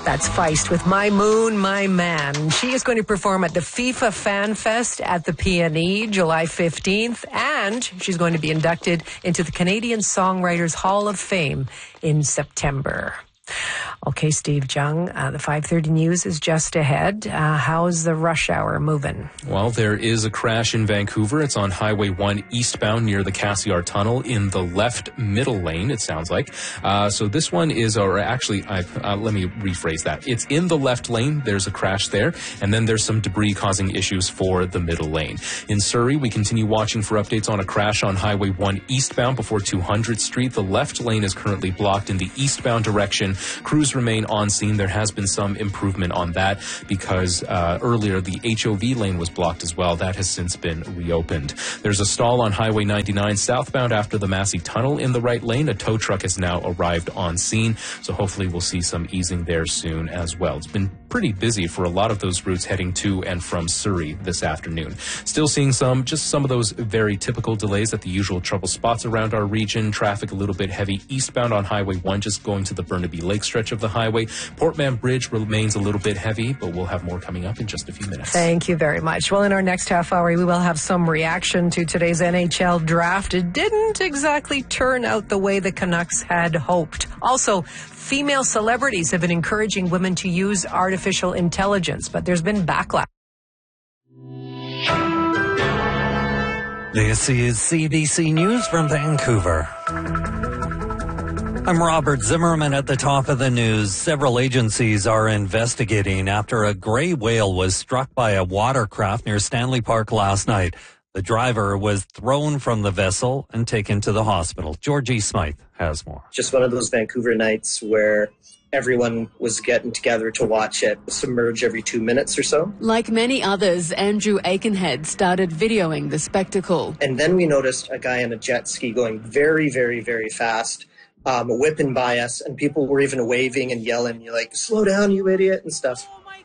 That's Feist with My Moon, My Man. She is going to perform at the FIFA Fan Fest at the PNE July 15th, and she's going to be inducted into the Canadian Songwriters Hall of Fame in September. Okay, Steve Jung, the 5:30 news is just ahead. How's the rush hour moving? Well, there is a crash in Vancouver. It's on Highway 1 eastbound near the Cassiar Tunnel in the left middle lane, it sounds like. So this one is, or actually, let me rephrase that. It's in the left lane. There's a crash there. And then there's some debris causing issues for the middle lane. In Surrey, we continue watching for updates on a crash on Highway 1 eastbound before 200th Street. The left lane is currently blocked in the eastbound direction. Crews remain on scene. There has been some improvement on that because earlier the HOV lane was blocked as well. That has since been reopened. There's a stall on Highway 99 southbound after the Massey Tunnel in the right lane. A tow truck has now arrived on scene, so hopefully we'll see some easing there soon as well. It's been pretty busy for a lot of those routes heading to and from Surrey this afternoon. Still seeing some of those very typical delays at the usual trouble spots around our region. Traffic a little bit heavy eastbound on Highway 1 just going to the Burnaby Lake stretch of the highway. Portman Bridge remains a little bit heavy, but we'll have more coming up in just a few minutes. Thank you very much. Well, in our next half hour, we will have some reaction to today's NHL draft. It didn't exactly turn out the way the Canucks had hoped. Also, female celebrities have been encouraging women to use artificial intelligence, but there's been backlash. This is CBC News from Vancouver. I'm Robert Zimmerman at the top of the news. Several agencies are investigating after a gray whale was struck by a watercraft near Stanley Park last night. The driver was thrown from the vessel and taken to the hospital. Georgie Smythe has more. Just one of those Vancouver nights where everyone was getting together to watch it submerge every 2 minutes or so. Like many others, Andrew Aikenhead started videoing the spectacle. And then we noticed a guy on a jet ski going very, very, very fast, whipping by us, and people were even waving and yelling, you're like, slow down, you idiot, and stuff.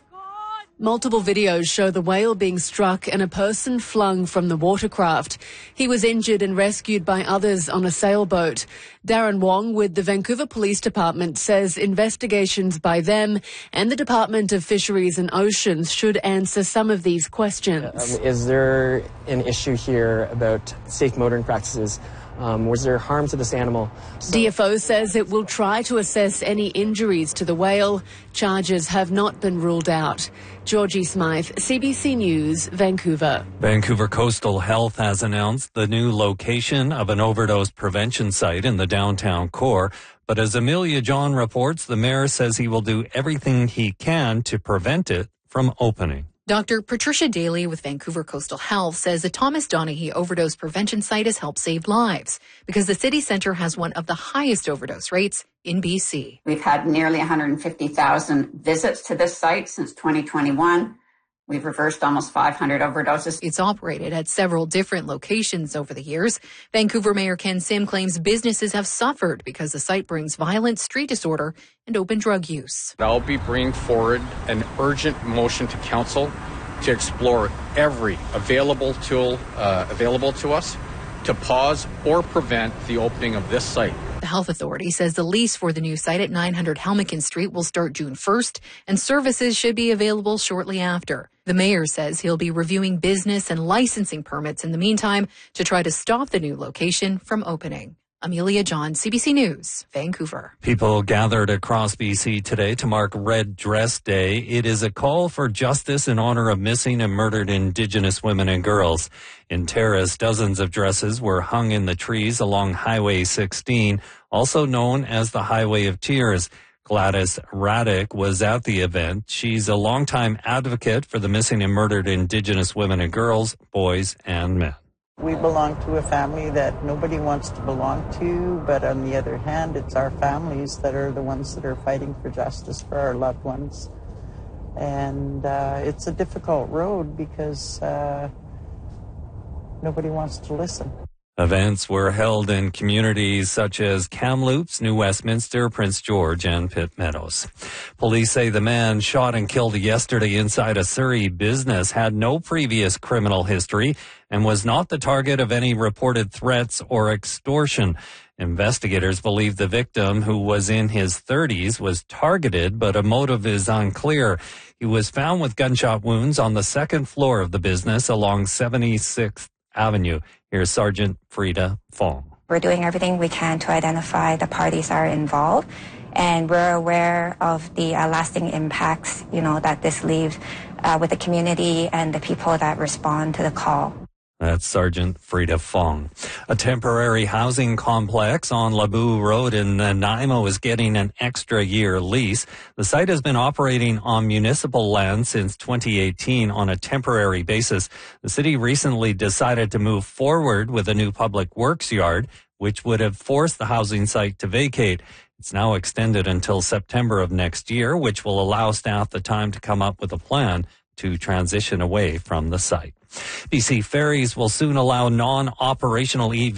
Multiple videos show the whale being struck and a person flung from the watercraft. He was injured and rescued by others on a sailboat. Darren Wong with the Vancouver Police Department says investigations by them and the Department of Fisheries and Oceans should answer some of these questions. Is there an issue here about safe motoring practices? Was there harm to this animal? DFO says it will try to assess any injuries to the whale. Charges have not been ruled out. Georgie Smythe, CBC News, Vancouver. Vancouver Coastal Health has announced the new location of an overdose prevention site in the downtown core. But as Amelia John reports, the mayor says he will do everything he can to prevent it from opening. Dr. Patricia Daly with Vancouver Coastal Health says the Thomas Donaghy overdose prevention site has helped save lives because the city centre has one of the highest overdose rates in BC. We've had nearly 150,000 visits to this site since 2021. We've reversed almost 500 overdoses. It's operated at several different locations over the years. Vancouver Mayor Ken Sim claims businesses have suffered because the site brings violent street disorder and open drug use. I'll be bringing forward an urgent motion to council to explore every available tool available to us to pause or prevent the opening of this site. The health authority says the lease for the new site at 900 Helmicken Street will start June 1st, and services should be available shortly after. The mayor says he'll be reviewing business and licensing permits in the meantime to try to stop the new location from opening. Amelia John, CBC News, Vancouver. People gathered across BC today to mark Red Dress Day. It is a call for justice in honor of missing and murdered Indigenous women and girls. In Terrace, dozens of dresses were hung in the trees along Highway 16, also known as the Highway of Tears. Gladys Raddick was at the event. She's a longtime advocate for the missing and murdered Indigenous women and girls, boys and men. We belong to a family that nobody wants to belong to, but on the other hand, it's our families that are the ones that are fighting for justice for our loved ones. And it's a difficult road because nobody wants to listen. Events were held in communities such as Kamloops, New Westminster, Prince George, and Pitt Meadows. Police say the man shot and killed yesterday inside a Surrey business had no previous criminal history and was not the target of any reported threats or extortion. Investigators believe the victim, who was in his 30s, was targeted, but a motive is unclear. He was found with gunshot wounds on the second floor of the business along 76th Avenue. Here's Sergeant Frida Fong. We're doing everything we can to identify the parties that are involved, and we're aware of the lasting impacts, that this leaves with the community and the people that respond to the call. That's Sergeant Frida Fong. A temporary housing complex on Laboo Road in Nanaimo is getting an extra year lease. The site has been operating on municipal land since 2018 on a temporary basis. The city recently decided to move forward with a new public works yard, which would have forced the housing site to vacate. It's now extended until September of next year, which will allow staff the time to come up with a plan to transition away from the site. BC Ferries will soon allow non-operational EV